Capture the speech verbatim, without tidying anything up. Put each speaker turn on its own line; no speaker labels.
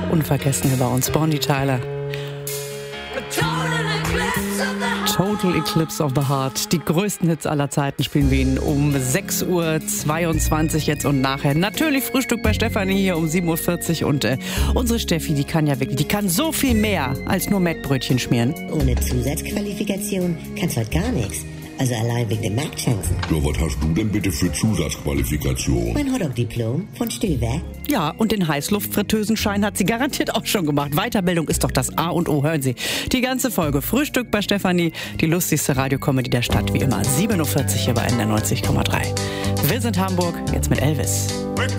unvergessen hier bei uns, Bonnie Tyler. Total Eclipse of the Heart. Die größten Hits aller Zeiten spielen wir Ihnen um sechs Uhr zweiundzwanzig jetzt und nachher. Natürlich Frühstück bei Stefanie hier um sieben Uhr vierzig. Und äh, unsere Steffi, die kann ja wirklich, die kann so viel mehr als nur Mettbrötchen schmieren.
Ohne Zusatzqualifikation kannst du heute gar nichts. Also allein wegen den Marktchancen.
Ja, was hast du denn bitte für Zusatzqualifikation?
Mein Hotdog-Diplom von Stühlwerk.
Ja, und den Heißluftfritteusenschein hat sie garantiert auch schon gemacht. Weiterbildung ist doch das A und O. Hören Sie, die ganze Folge Frühstück bei Stefanie, die lustigste Radiokomödie der Stadt, wie immer. sieben Uhr vierzig hier bei N R neunzig Komma drei. Wir sind Hamburg, jetzt mit Elvis.